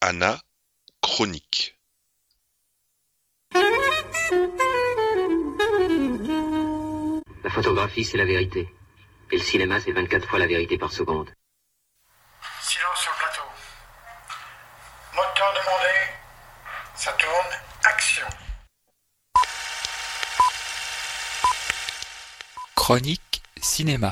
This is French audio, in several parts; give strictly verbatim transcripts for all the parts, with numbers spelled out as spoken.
Anna, chronique. La photographie, c'est la vérité. Et le cinéma, c'est vingt-quatre fois la vérité par seconde. Silence sur le plateau. Moteur demandé. Ça tourne. Action. Chronique cinéma.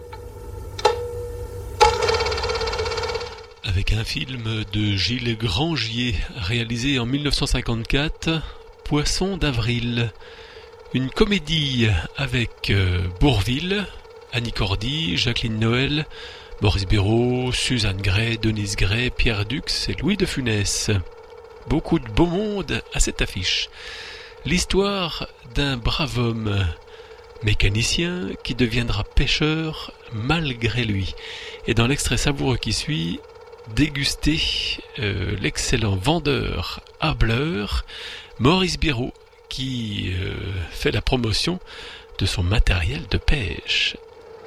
Avec un film de Gilles Grangier, réalisé en mille neuf cent cinquante-quatre, Poisson d'avril. Une comédie avec euh, Bourvil, Annie Cordy, Jacqueline Noël, Maurice Béraud, Suzanne Gray, Denise Gray, Pierre Dux et Louis de Funès. Beaucoup de beau monde à cette affiche. L'histoire d'un brave homme, mécanicien, qui deviendra pêcheur malgré lui. Et dans l'extrait savoureux qui suit, déguster euh, l'excellent vendeur hableur Maurice Béraud, qui euh, fait la promotion de son matériel de pêche.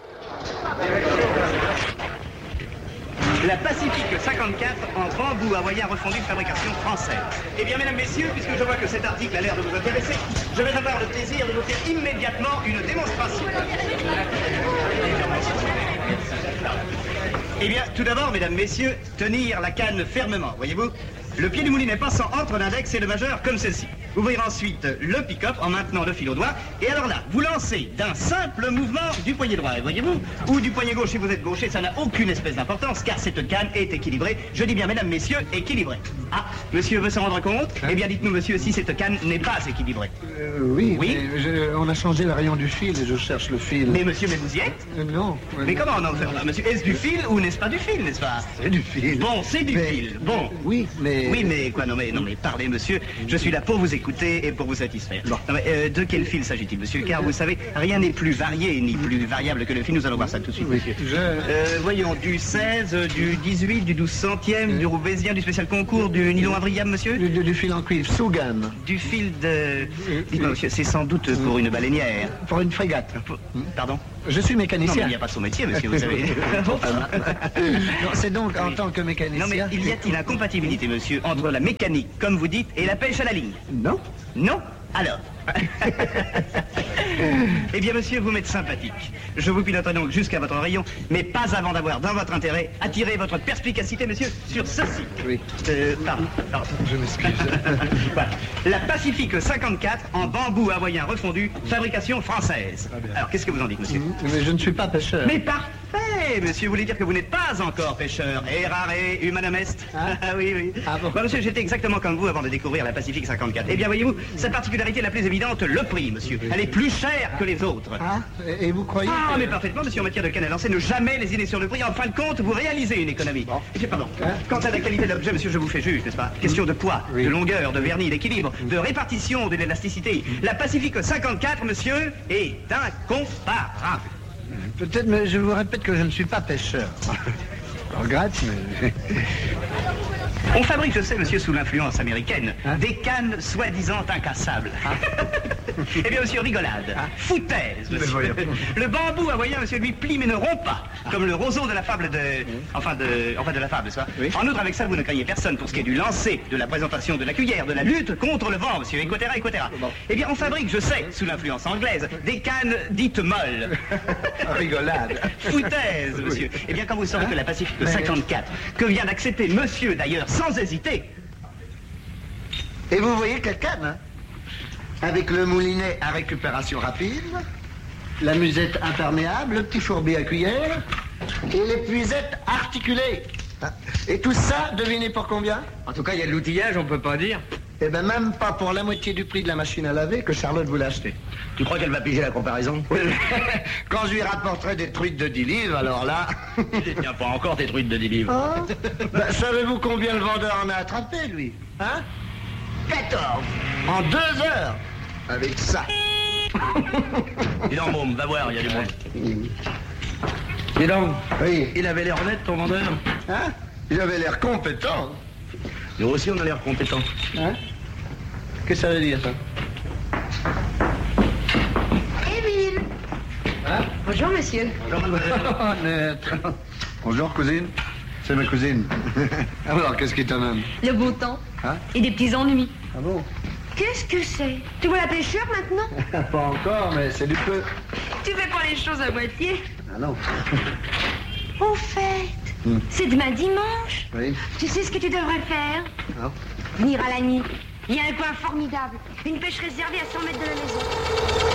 La Pacifique cinquante-quatre en bambou hawaïen refondu de fabrication française. Eh bien, mesdames, messieurs, puisque je vois que cet article a l'air de vous intéresser, je vais avoir le plaisir de vous faire immédiatement une démonstration. Eh bien, tout d'abord, mesdames, messieurs, tenir la canne fermement, voyez-vous. Le pied du moulinet passant entre l'index et le majeur comme ceci. Ouvrir ensuite le pick-up en maintenant le fil au doigt. Et alors là, vous lancez d'un simple mouvement du poignet droit, voyez-vous, ou du poignet gauche si vous êtes gaucher, ça n'a aucune espèce d'importance car cette canne est équilibrée. Je dis bien, mesdames, messieurs, équilibrée. Ah, monsieur veut se rendre compte? Hein? Eh bien, dites-nous, monsieur, si cette canne n'est pas équilibrée. Euh, oui, oui. Mais je, on a changé le rayon du fil et je cherche le fil. Mais monsieur, mais vous y êtes? euh, Non. Mais, mais comment non, monsieur? Est-ce du fil ou n'est-ce pas du fil, n'est-ce pas? C'est du fil. Bon, c'est du mais, fil. Bon. Oui, mais... Oui, mais quoi? Non, mais, non, mais parlez, monsieur. Je suis là pour vous écouter et pour vous satisfaire. Bon. Non, mais, euh, de quel fil s'agit-il, monsieur? Car vous savez, rien n'est plus varié ni plus variable que le fil. Nous allons voir ça tout de suite, Oui, monsieur. je... Euh, voyons, du seize, du dix-huit, du douze centième, du roubaisien, du spécial concours, du nylon imbriable, monsieur? Du, du, du fil en cuivre, Sougan. Du fil de... Dites-moi, monsieur, c'est sans doute pour une baleinière. Pour une frégate. Pour- Pardon? Je suis Non, mais mécanicien. il n'y a pas son métier, monsieur, vous savez. Non, c'est donc en tant que mécanicien... Non, mais il y a-t-il incompatibilité, monsieur, entre la mécanique, comme vous dites, et la pêche à la ligne? Non. Non? Alors Eh bien, monsieur, vous m'êtes sympathique. Je vous piloterai donc jusqu'à votre rayon, mais pas avant d'avoir, dans votre intérêt, attiré votre perspicacité, monsieur, sur ceci. Oui. Euh, pardon, pardon. Je m'excuse. Voilà. La Pacifique cinquante-quatre en bambou hawaïen refondu, fabrication française. Ah bien. Alors, qu'est-ce que vous en dites, monsieur? Mais je ne suis pas pêcheur. Mais parfait, monsieur, vous voulez dire que vous n'êtes pas encore pêcheur. Errare humanum est. Hein? Ah oui, oui. Ah bon? Bah, monsieur, j'étais exactement comme vous avant de découvrir la Pacifique cinquante-quatre. Eh bien, voyez-vous, sa particularité la plus évidente, le prix, monsieur. Elle est plus chère que les autres. Ah, et et vous croyez Ah, que- mais parfaitement, monsieur, en matière de canne à lancer, ne jamais lésiner sur le prix. En fin de compte, vous réalisez une économie. Bon. Et puis, pardon. Hein? Quant à la qualité de l'objet, monsieur, je vous fais juste, n'est-ce pas? Question de poids, Oui. de longueur, de vernis, d'équilibre, de répartition, de l'élasticité. La Pacifique cinquante-quatre, monsieur, est incomparable. Peut-être, mais je vous répète que je ne suis pas pêcheur. Je regrette, mais... On fabrique, je sais, monsieur, sous l'influence américaine, Hein? des cannes soi-disant incassables. Eh bien, monsieur, rigolade. Hein? Foutaise, Mais monsieur. voyons. Le bambou hawaïen, monsieur, lui plie mais ne rompt pas. Comme le roseau de la fable de... Enfin, de... Enfin, de la fable, ça. Oui. En outre, avec ça, vous ne craignez personne pour ce qui est du lancer, de la présentation de la cuillère, de la lutte contre le vent, monsieur, et cetera, et cetera. Bon. Eh bien, on fabrique, je sais, sous l'influence anglaise, des cannes dites molles. Rigolade. Foutaise, monsieur. Eh bien, quand vous saurez Hein? que la Pacifique Mais- cinquante-quatre, que vient d'accepter monsieur, d'ailleurs, sans hésiter, Et vous voyez quelle canne, hein? Avec le moulinet à récupération rapide, la musette imperméable, le petit fourbi à cuillère et l'épuisette articulée. Hein? Et tout ça, devinez pour combien? En tout cas, il y a de l'outillage, on peut pas dire. Eh ben même pas pour la moitié du prix de la machine à laver que Charlotte voulait acheter. Tu crois qu'elle va piger la comparaison? Oui, quand je lui rapporterai des truites de dix livres, alors là... Je tiens pas encore tes trucs de dix livres. Hein? Ben, savez-vous combien le vendeur en a attrapé, lui? Hein? quatorze. En deux heures. Avec ça. Dis donc, môme, va voir, il y a du monde. Dis donc, Oui. il avait l'air honnête, ton vendeur. Hein? Il avait l'air compétent. Nous aussi, on a l'air compétents. Hein? Qu'est-ce que ça veut dire, ça? Émile. Hein? Bonjour, monsieur. Honnête. Bonjour, cousine. C'est ma cousine. Alors, qu'est-ce qui t'amène? Le beau temps. Hein? Et des petits ennuis. Ah bon? Qu'est-ce que c'est? Tu vois la pêcheur maintenant? Pas encore, mais c'est du peu. Tu fais pas les choses à moitié. Ah non. Au fait, Hmm. c'est demain dimanche. Oui. Tu sais ce que tu devrais faire? Ah. Venir à la nuit. Il y a un coin formidable. Une pêche réservée à cent mètres de la maison.